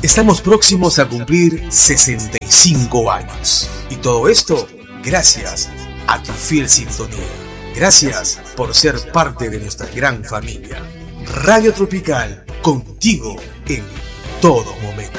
Estamos próximos a cumplir 65 años. Y todo esto gracias a tu fiel sintonía. Gracias por ser parte de nuestra gran familia. Radio Tropical, contigo en todo momento.